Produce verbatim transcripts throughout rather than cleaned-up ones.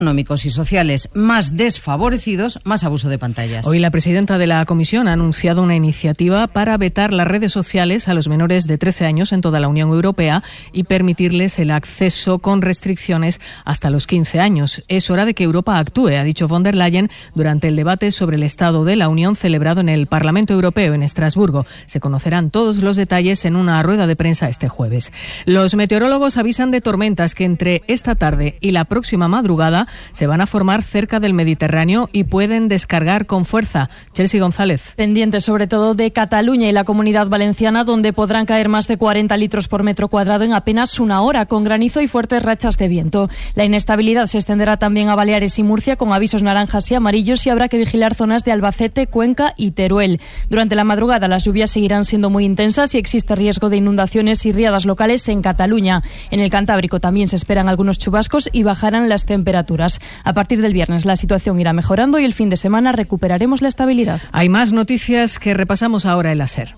económicos y sociales más desfavorecidos, más abuso de pantallas. Hoy la presidenta de la Comisión ha anunciado una iniciativa para vetar las redes sociales a los menores de trece años en toda la Unión Europea y permitirles el acceso con restricciones hasta los quince años. Es hora de que Europa actúe, ha dicho von der Leyen durante el debate sobre el Estado de la Unión celebrado en el Parlamento Europeo en Estrasburgo. Se conocerán todos los detalles en una rueda de prensa este jueves. Los meteorólogos avisan de tormentas que entre esta tarde y la próxima madrugada se van a formar cerca del Mediterráneo y pueden descargar con fuerza. Chelsea González. Pendientes sobre todo de Cataluña y la Comunidad Valenciana, donde podrán caer más de cuarenta litros por metro cuadrado en apenas una hora, con granizo y fuertes rachas de viento. La inestabilidad se extenderá también a Baleares y Murcia, con avisos naranjas y amarillos, y habrá que vigilar zonas de Albacete, Cuenca y Teruel. Durante la madrugada las lluvias seguirán siendo muy intensas y existe riesgo de inundaciones y riadas locales en Cataluña. En el Cantábrico también se esperan algunos chubascos y bajarán las temperaturas. A partir del viernes la situación irá mejorando y el fin de semana recuperaremos la estabilidad. Hay más noticias que repasamos ahora en la SER.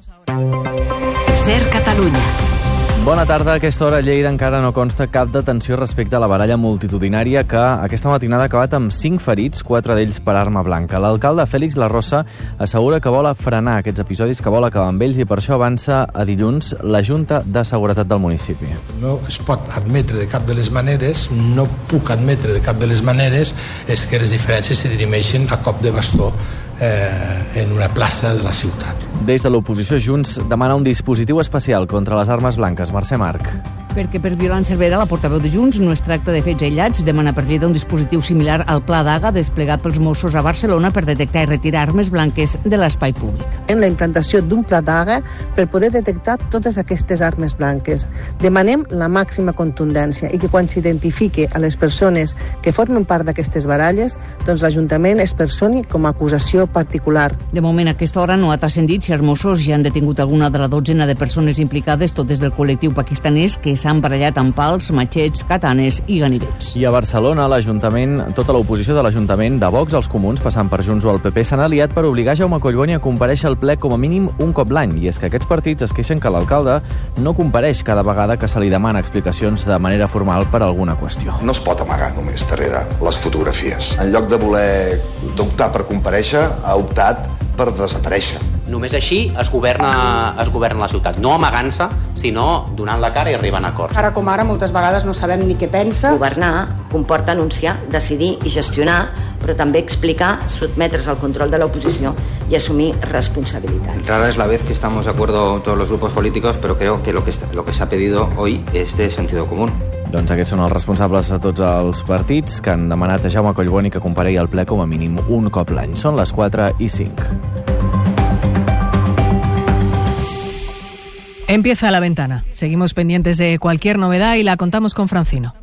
SER Catalunya. Bona tarda. A aquesta hora a Lleida encara no consta cap detenció respecte a la baralla multitudinària que aquesta matinada ha acabat amb cinc ferits, quatre d'ells per arma blanca. L'alcalde Félix Larrosa assegura que vol frenar aquests episodis, que vol acabar amb ells, i per això avança a dilluns la Junta de Seguretat del municipi. No es pot admetre de cap de les maneres, no puc admetre de cap de les maneres, és que les diferències se dirimeixin a cop de bastó eh, en una plaça de la ciutat. Des de l'oposició, Junts demana un dispositiu especial contra les armes blanques. Mercè Marc. Perquè per violència severa, la portaveu de Junts no es tracta de fets aïllats, demana per Lleida un dispositiu similar al Pla Daga desplegat pels Mossos a Barcelona per detectar i retirar armes blanques de l'espai públic. En la implantació d'un Pla Daga per poder detectar totes aquestes armes blanques. Demanem la màxima contundència i que quan s'identifique a les persones que formen part d'aquestes baralles, doncs l'Ajuntament es personi com a acusació particular. De moment, a aquesta hora no ha transcendit si els Mossos ja han detingut alguna de la dotzena de persones implicades, totes del col·lectiu pakistanès, que s'han barallat amb pals, matxets, katanes i ganivets. I a Barcelona, l'Ajuntament, tota l'oposició de l'Ajuntament, de Vox als Comuns, passant per Junts o el P P, s'han aliat per obligar Jaume Collboni a comparèixer al ple com a mínim un cop l'any. I és que aquests partits es queixen que l'alcalde no compareix cada vegada que se li demana explicacions de manera formal per alguna qüestió. No es pot amagar només darrere les fotografies. En lloc de voler d'optar per comparèixer, ha optat per desaparèixer. Només així es governa, es governa la ciutat, no amagant-se, sinó donant la cara i arribant a acords. Ara com ara moltes vegades no sabem ni què pensa. Governar comporta anunciar, decidir i gestionar, però també explicar, sotmetre's al control de l'oposició y asumir responsabilidades. Rara es la vez que estamos de acuerdo todos los grupos políticos, pero creo que lo que, está, lo que se ha pedido hoy es de sentido común. Doncs aquests són els responsables de tots els partits que han demanat a Jaume Collboni que comparegui al ple com a mínim un cop l'any. Són les quatre i cinc. Empieza la ventana. Seguimos pendientes de cualquier novedad y la contamos con Francino.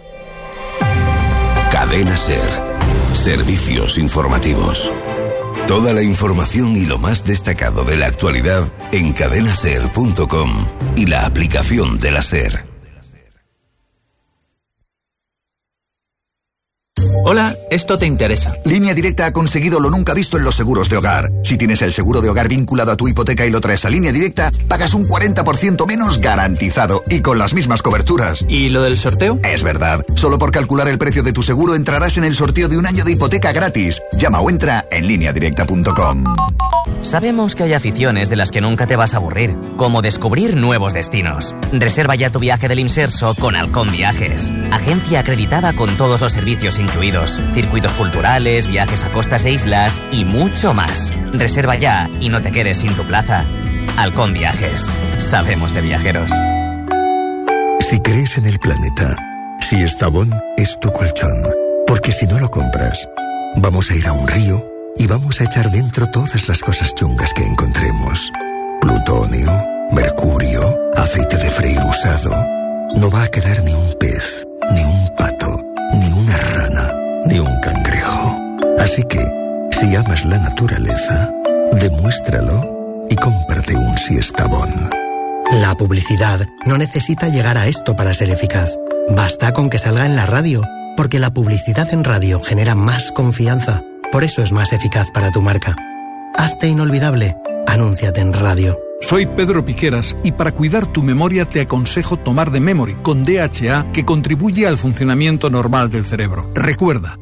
Cadena SER. Servicios informativos. Toda la información y lo más destacado de la actualidad en cadena ser punto com y la aplicación de la SER. Hola, esto te interesa. Línea Directa ha conseguido lo nunca visto en los seguros de hogar. Si tienes el seguro de hogar vinculado a tu hipoteca y lo traes a Línea Directa, pagas un cuarenta por ciento menos garantizado y con las mismas coberturas. ¿Y lo del sorteo? Es verdad. Solo por calcular el precio de tu seguro entrarás en el sorteo de un año de hipoteca gratis. Llama o entra en línea directa punto com. Sabemos que hay aficiones de las que nunca te vas a aburrir, como descubrir nuevos destinos. Reserva ya tu viaje del Imserso con Halcón Viajes, agencia acreditada con todos los servicios incluidos, circuitos culturales, viajes a costas e islas y mucho más. Reserva ya y no te quedes sin tu plaza. Halcón Viajes, sabemos de viajeros. Si crees en el planeta, si Estavón es tu colchón, porque si no lo compras, vamos a ir a un río y vamos a echar dentro todas las cosas chungas que encontremos. Plutonio, mercurio, aceite de freír usado. No va a quedar ni un pez, ni un pato, ni una rana, ni un cangrejo. Así que, si amas la naturaleza, demuéstralo y cómprate un Siestabón. La publicidad no necesita llegar a esto para ser eficaz. Basta con que salga en la radio, porque la publicidad en radio genera más confianza. Por eso es más eficaz para tu marca. Hazte inolvidable. Anúnciate en radio. Soy Pedro Piqueras y para cuidar tu memoria te aconsejo tomar The Memory con D H A, que contribuye al funcionamiento normal del cerebro. Recuerda,